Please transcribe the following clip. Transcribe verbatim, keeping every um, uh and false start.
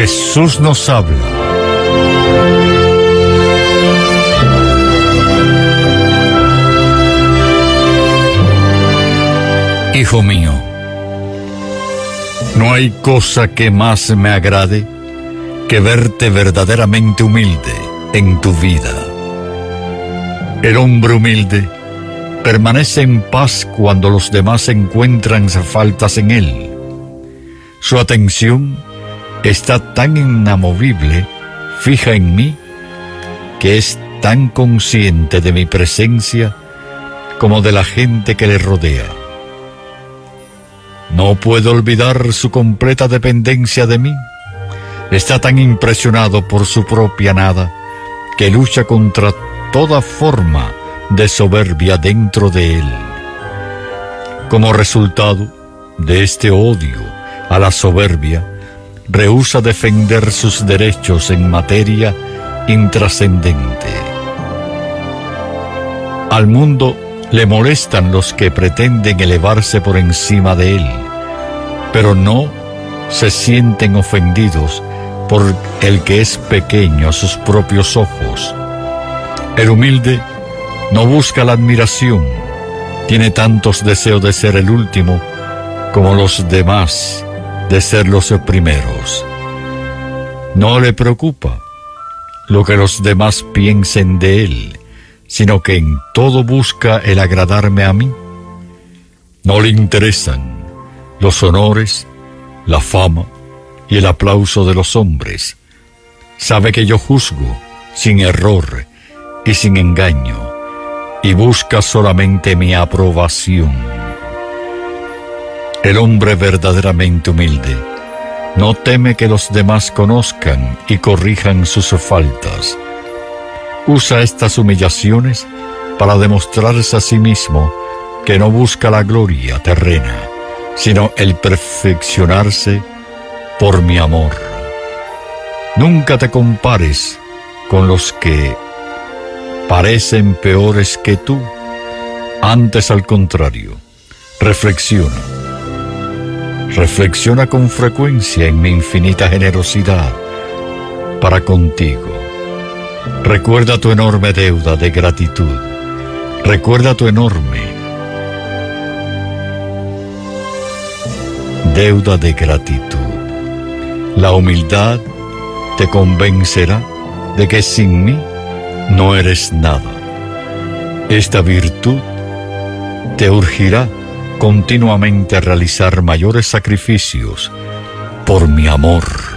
Jesús nos habla. Hijo mío, no hay cosa que más me agrade que verte verdaderamente humilde en tu vida. El hombre humilde permanece en paz cuando los demás encuentran faltas en él. Su atención está tan inamovible, fija en mí, que es tan consciente de mi presencia como de la gente que le rodea. No puedo olvidar su completa dependencia de mí. Está tan impresionado por su propia nada que lucha contra toda forma de soberbia dentro de él. Como resultado de este odio a la soberbia, rehúsa defender sus derechos en materia intrascendente. Al mundo le molestan los que pretenden elevarse por encima de él, pero no se sienten ofendidos por el que es pequeño a sus propios ojos. El humilde no busca la admiración, tiene tantos deseos de ser el último como los demás de ser los primeros. No le preocupa lo que los demás piensen de él, sino que en todo busca el agradarme a mí. No le interesan los honores, la fama y el aplauso de los hombres. Sabe que yo juzgo sin error y sin engaño, y busca solamente mi aprobación. El hombre verdaderamente humilde no teme que los demás conozcan y corrijan sus faltas. Usa estas humillaciones para demostrarse a sí mismo que no busca la gloria terrena, sino el perfeccionarse por mi amor. Nunca te compares con los que parecen peores que tú. Antes, al contrario, reflexiona. Reflexiona con frecuencia en mi infinita generosidad para contigo. Recuerda tu enorme deuda de gratitud. Recuerda tu enorme deuda de gratitud. La humildad te convencerá de que sin mí no eres nada. Esta virtud te urgirá continuamente a realizar mayores sacrificios por mi amor.